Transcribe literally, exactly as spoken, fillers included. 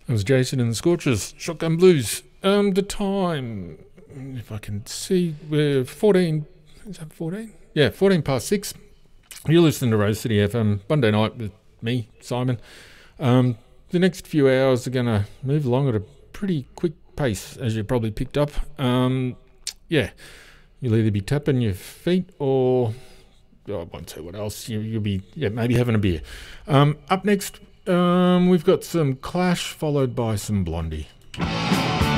That was Jason and the Scorchers, Shotgun Blues. Um, the time, if I can see, we're fourteen, is that fourteen? Yeah, fourteen past six. You're listening to Rose City F M, Monday night with me, Simon. Um, the next few hours are going to move along at a pretty quick pace, as you probably picked up. Um, yeah, you'll either be tapping your feet or, oh, I won't say what else, you, you'll be, yeah, maybe having a beer. Um, up next, Um, we've got some Clash followed by some Blondie.